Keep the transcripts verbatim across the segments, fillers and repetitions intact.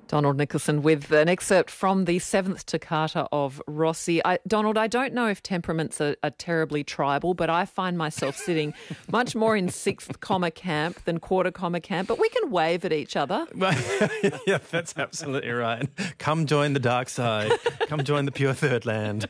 Donald Nicholson with an excerpt from the Seventh Toccata of Rossi. I, Donald, I don't know if temperaments are, are terribly tribal, but I find myself sitting much more in sixth comma camp than quarter comma camp, but we can wave at each other. Yeah, that's absolutely right. Come join the dark side. Come join the pure third land.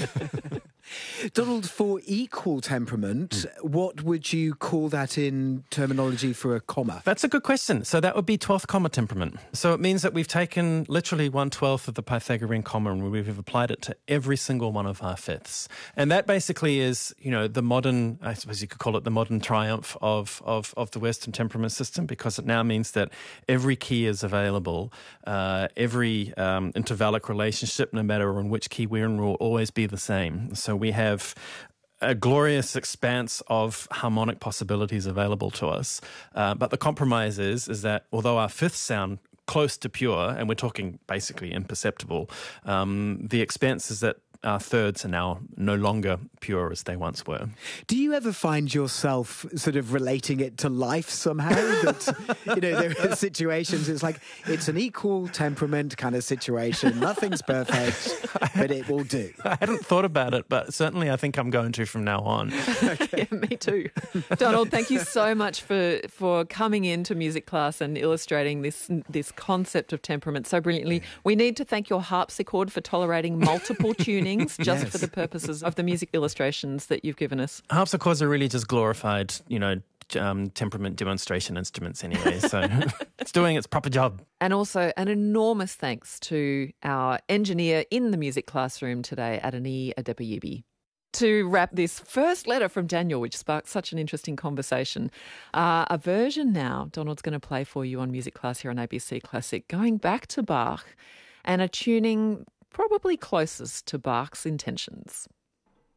Donald, for equal temperament, mm. what would you call that in terminology for a comma? That's a good question. So that would be twelfth comma temperament. So it means that we've taken literally one twelfth of the Pythagorean comma and we've applied it to every single one of our fifths. And that basically is, you know, the modern, I suppose you could call it the modern triumph of, of, of the Western temperament system, because it now means that every key is available. Uh, every um, intervallic relationship, no matter in which key we're in, will always be the same. So we have a glorious expanse of harmonic possibilities available to us. Uh, but the compromise is, is that although our fifths sound close to pure, and we're talking basically imperceptible, um, the expense is that our thirds are now no longer pure as they once were. Do you ever find yourself sort of relating it to life somehow? That, you know, there are situations, it's like, it's an equal temperament kind of situation. Nothing's perfect, but it will do. I hadn't thought about it, but certainly I think I'm going to from now on. Okay. Yeah, me too. Donald, thank you so much for, for coming into music class and illustrating this, this concept of temperament so brilliantly. We need to thank your harpsichord for tolerating multiple tunings. Just yes. for the purposes of the music illustrations that you've given us. Harpsichords are really just glorified, you know, um, temperament demonstration instruments anyway, so it's doing its proper job. And also an enormous thanks to our engineer in the music classroom today, Adani Adebayibi. To wrap this first letter from Daniel, which sparked such an interesting conversation, uh, a version now Donald's going to play for you on Music Class here on A B C Classic, going back to Bach and a tuning probably closest to Bach's intentions.